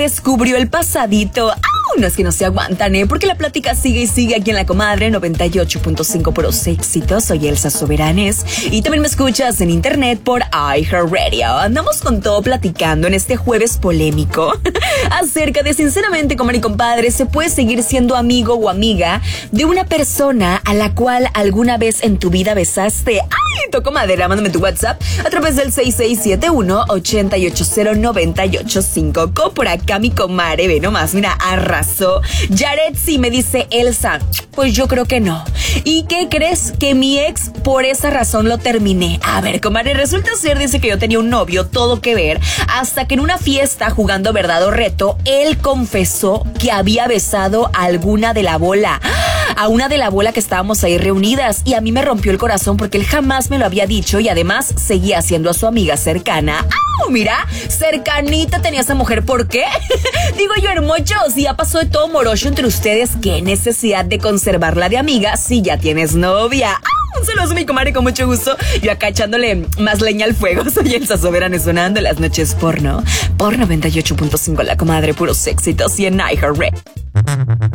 descubrió el pasadito. No es que no se aguantan, porque la plática sigue y sigue aquí en La Comadre 98.5 puros éxitos. Soy Elsa Soberanes y también me escuchas en internet por iHeartRadio. Andamos con todo platicando en este jueves polémico acerca de, sinceramente, comadre y compadre, ¿se puede seguir siendo amigo o amiga de una persona a la cual alguna vez en tu vida besaste? ¡Ay! Toco madera, mándame tu WhatsApp a través del 6671-880-985. Por acá mi comadre, ve nomás, mira, Jared sí me dice, Elsa, pues yo creo que no. ¿Y qué crees? Que mi ex por esa razón lo terminé. A ver, comadre, resulta ser, dice que yo tenía un novio, todo que ver, hasta que en una fiesta jugando verdad o reto, él confesó que había besado a alguna de la bola. A una de la bola que estábamos ahí reunidas, y a mí me rompió el corazón porque él jamás me lo había dicho y además seguía siendo a su amiga cercana. ¡Ah! Mira, cercanita tenía esa mujer. ¿Por qué? Digo yo, hermocho, si ya pasó de todo morocho entre ustedes, ¿qué necesidad de conservarla de amiga si ya tienes novia? ¡Ah! Un saludo a mi comadre con mucho gusto. Yo acá echándole más leña al fuego. Soy Elsa Soberanes sonando en las noches porno. Por 98.5 La Comadre, puros éxitos y en iHeartRadio.